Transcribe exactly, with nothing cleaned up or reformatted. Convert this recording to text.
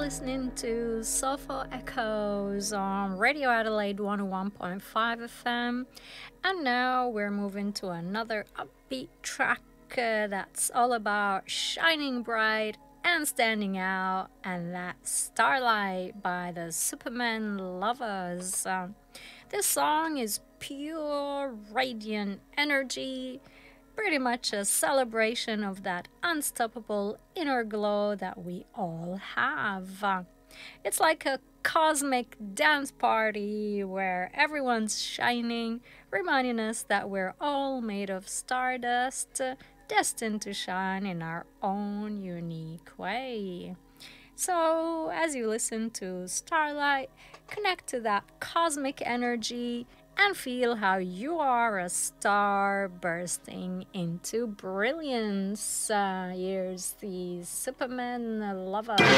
listening to Soulful Echoes on Radio Adelaide one oh one point five F M. And now we're moving to another upbeat track uh, that's all about shining bright and standing out, and that's Starlight by the Superman Lovers. Um, this song is pure, radiant energy, pretty much a celebration of that unstoppable inner glow that we all have. Uh, it's like a cosmic dance party where everyone's shining, reminding us that we're all made of stardust, uh, destined to shine in our own unique way. So, as you listen to Starlight, connect to that cosmic energy and feel how you are a star bursting into brilliance. Uh, here's the Superman Lover.